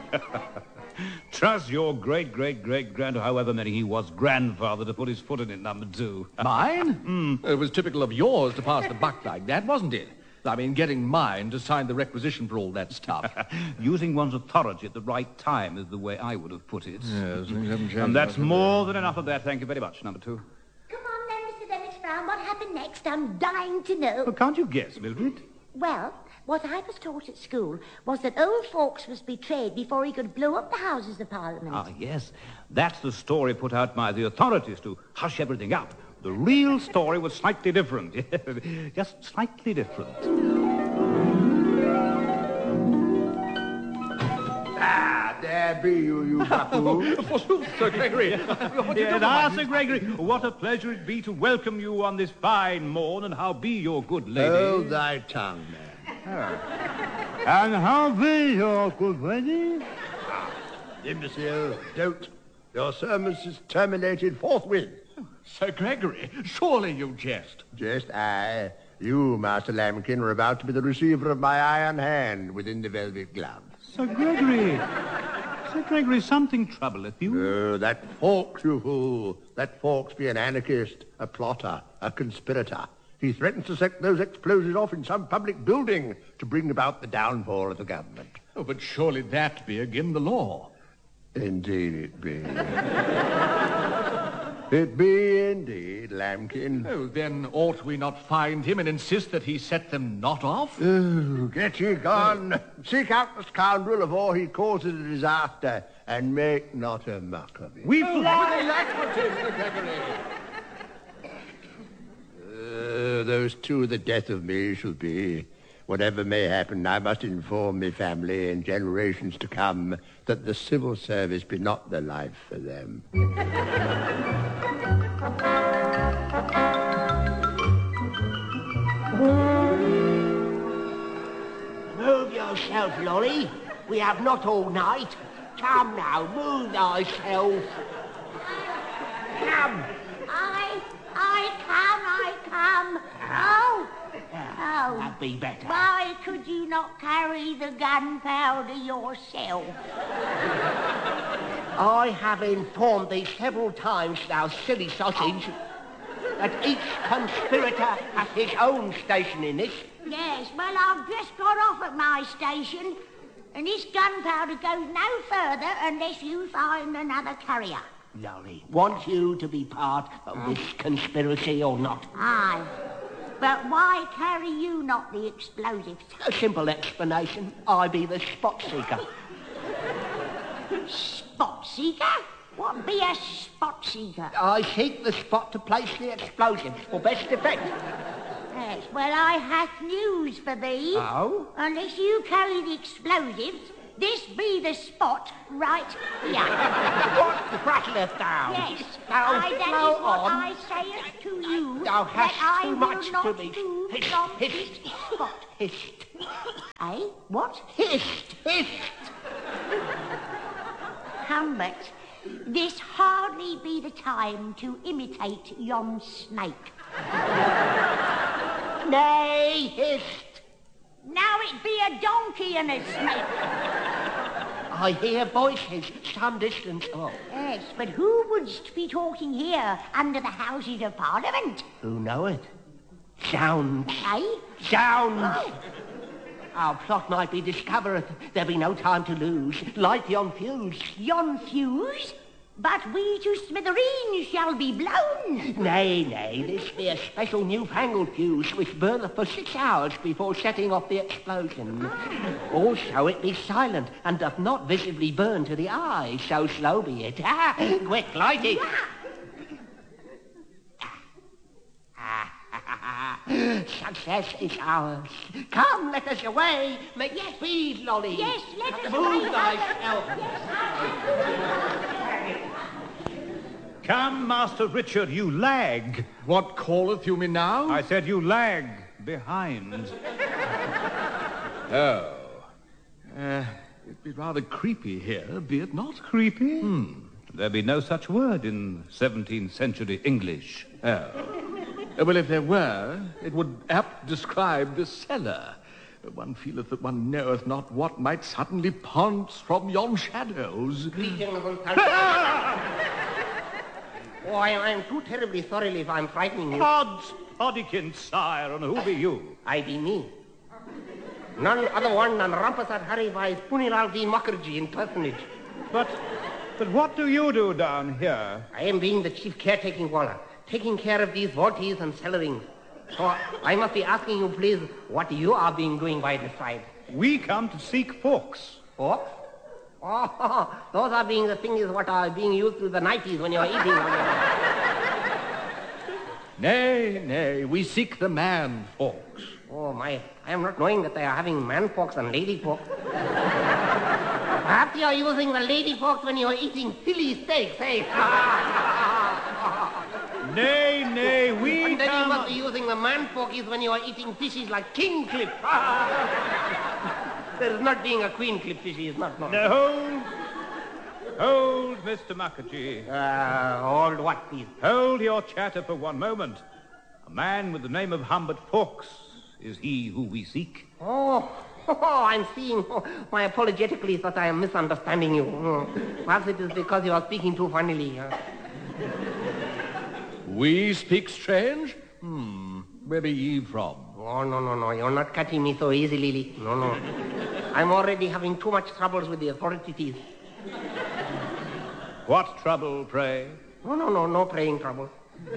Trust your great-great-great-grand, however many he was, grandfather to put his foot in it, number 2. Mine? It was typical of yours to pass the buck like that, wasn't it? I mean, getting mine to sign the requisition for all that stuff. Using one's authority at the right time is the way I would have put it. Yes, things haven't changed. And that's more than enough of that. Thank you very much, number 2. Come on then, Mr. Dennis Brown. What happened next? I'm dying to know. Well, can't you guess, Mildred? Well, what I was taught at school was that old Fawkes was betrayed before he could blow up the Houses of Parliament. Ah, yes. That's the story put out by the authorities to hush everything up. The real story was slightly different. Just slightly different. Ah, there be you buffoon. Forsooth, Sir Gregory. Sir Gregory, what a pleasure it be to welcome you on this fine morn, and how be your good lady? Hold thy tongue, man. And how be your good lady? Imbecile, don't. Your service is terminated forthwith. Sir Gregory, surely you jest. Just I. You, Master Lambkin, are about to be the receiver of my iron hand within the velvet glove. Sir Gregory, something troubleth you? Oh, that Fawkes, you fool. That Fawkes be an anarchist, a plotter, a conspirator. He threatens to set those explosives off in some public building to bring about the downfall of the government. Oh, but surely that be again the law. Indeed it be. It be indeed, Lambkin. Oh, then ought we not find him and insist that he set them not off? Oh, get ye gone. Seek out the scoundrel afore he causes a disaster, and make not a mock of it. We those two, the death of me shall be. Whatever may happen, I must inform me family and generations to come that the civil service be not the life for them. Move yourself, Lolly. We have not all night. Come now, move thyself. Come. I come. Oh. That'd be better. Why could you not carry the gunpowder yourself? I have informed thee several times, thou silly sausage, that each conspirator has his own station in this. Yes, well, I've just got off at my station, and this gunpowder goes no further unless you find another carrier. Lolly, want you to be part of this conspiracy or not? Aye. But why carry you not the explosives? A simple explanation. I be the spot seeker. Spot seeker? What be a spot seeker? I seek the spot to place the explosives for best effect. Yes, well, I hath news for thee. Oh? Unless you carry the explosives, this be the spot right here. What prattleth thou? Yes, Thou that is flow what on. I sayeth to you. Thou hast that too I much will not to me. move Hist, from hist. this spot. Hist. Eh? What? Hist. Hist. Humbert, this hardly be the time to imitate yon snake. Nay, hist. Now it be a donkey and a snake. I hear voices some distance off. Yes, but who wouldst be talking here under the Houses of Parliament? Who knoweth? Sounds. Eh? Sounds. Oh. Our plot might be discovered. There be no time to lose. Light yon fuse. Yon fuse? But we to smithereens shall be blown. Nay, this be a special newfangled fuse which burneth for 6 hours before setting off the explosion. Also, it be silent and doth not visibly burn to the eye, so slow be it. Quick, light it. Success is ours. Come, let us away. Make speed, Lolly. Yes, let us Move away. thyself. Come, Master Richard, you lag. What calleth you me now? I said you lag behind. Oh. It'd be rather creepy here, be it not? Creepy? There be no such word in 17th century English. Oh. Well, if there were, it would apt describe the cellar. One feeleth that one knoweth not what might suddenly pounce from yon shadows. Oh, I'm too terribly sorry if I'm frightening you. Odds Poddikin, sire, and who be you? I be me. None other one than Rampasat Hari Bhai's Punilal V. Mukherjee in personage. But what do you do down here? I am being the chief caretaking walla, taking care of these vaulties and cellarings. So I must be asking you, please, what you are being doing by this side. We come to seek forks. Forks? Oh, those are being the things what are being used to the 90s when you're eating. Nay, we seek the man forks. Oh, my, I am not knowing that they are having man forks and lady forks. Perhaps you are using the lady forks when you are eating Philly steaks, eh? Nay, we And then come... you must be using the man forkies when you are eating fishes like king clip. There is not being a queen clip fishy, is not. No. Hold, Mr. Mukherjee. Hold what, please? Hold your chatter for one moment. A man with the name of Humbert Fawkes is he who we seek. Oh, I'm seeing. Oh, I apologetically thought I am misunderstanding you. Perhaps it is because you are speaking too funnily. We speak strange? Where be ye from? Oh, no. You're not catching me so easily, Lily. No. I'm already having too much troubles with the authorities. What trouble, pray? No praying trouble.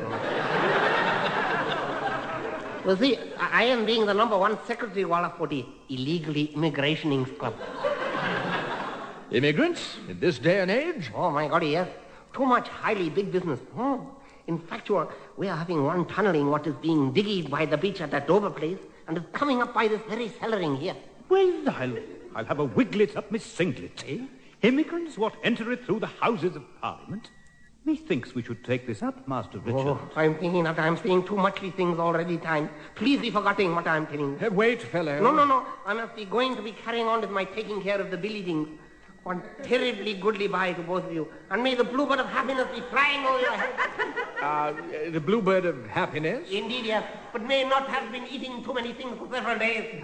Well, see, I am being the #1 secretary walla for the Illegally Immigrationings Club. Immigrants in this day and age? Oh, my God, yes. Too much highly big business. In fact, we are having one tunneling what is being digged by the beach at that Dover place and is coming up by this very cellaring here. Well, I'll have a wiglet up my singlet, eh? Immigrants what entereth through the Houses of Parliament? Methinks we should take this up, Master Richard. Oh, I'm thinking that I'm saying too much things already time. Please be forgetting what I'm telling you. Wait, fellow. No. I must be going to be carrying on with my taking care of the buildings. One terribly goodly bye to both of you. And may the bluebird of happiness be flying over your head. The bluebird of happiness? Indeed, yes. But may not have been eating too many things for several days.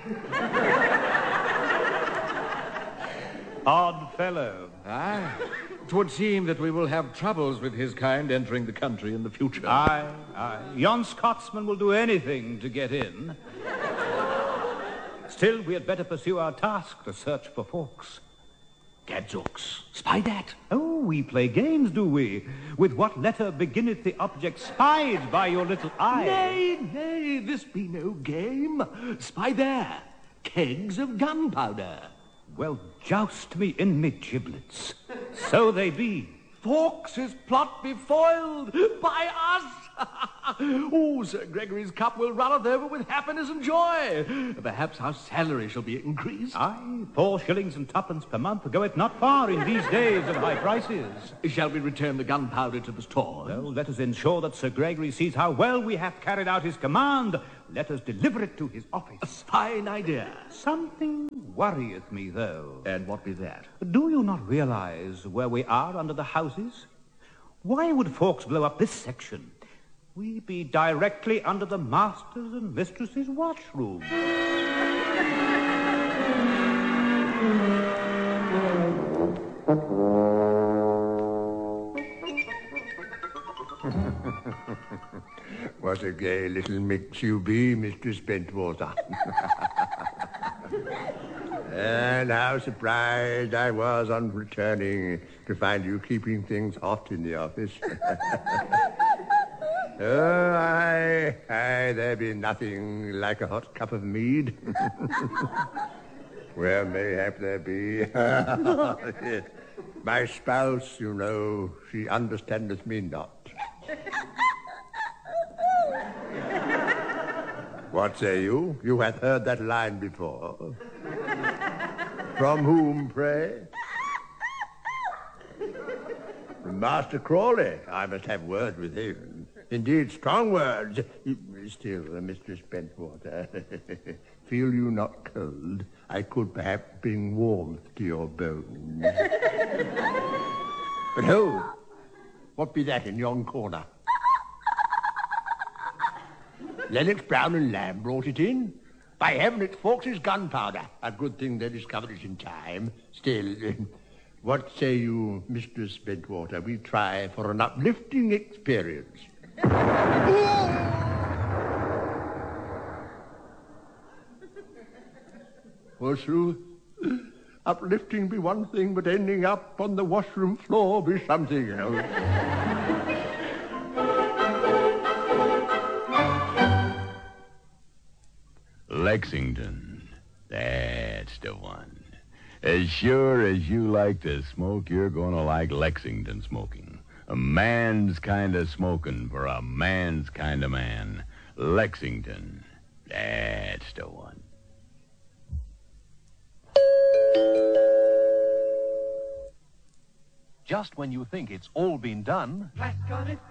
Odd fellow. Aye. 'Twould seem that we will have troubles with his kind entering the country in the future. Aye. Yon Scotsman will do anything to get in. Still, we had better pursue our task to search for Fawkes. Gadzooks, spy that. Oh, we play games, do we? With what letter beginneth the object spied by your little eye? Nay, this be no game. Spy there, kegs of gunpowder. Well, joust me in me giblets. So they be. Fawkes' plot be foiled by us. Oh, Sir Gregory's cup will runneth over with happiness and joy. Perhaps our salary shall be increased. Aye, 4 shillings and 2pence per month goeth not far in these days of high prices. Shall we return the gunpowder to the store? Well, let us ensure that Sir Gregory sees how well we have carried out his command. Let us deliver it to his office. A fine idea. Something worrieth me, though. And what be that? Do you not realize where we are under the houses? Why would Fawkes blow up this section? We be directly under the masters' and mistresses' washroom. What a gay little mix you be, Mistress Bentwater. And how surprised I was on returning to find you keeping things hot in the office. Oh, aye, there be nothing like a hot cup of mead. Well, mayhap there be. My spouse, you know, she understandeth me not. What say you? You hath heard that line before. From whom, pray? From Master Crawley. I must have word with him. Indeed, strong words. Still, Mistress Bentwater, feel you not cold? I could perhaps bring warmth to your bones. But hold, what be that in yon corner? Lennox, Brown and Lamb brought it in. By heaven, it's Fawkes's gunpowder. A good thing they discovered it in time. Still, what say you, Mistress Bentwater? We try for an uplifting experience. Forsooth, uplifting be one thing, but ending up on the washroom floor be something else. Lexington, that's the one. As sure as you like to smoke, you're going to like Lexington smoking. A man's kind of smoking for a man's kind of man. Lexington, that's the one. Just when you think it's all been done...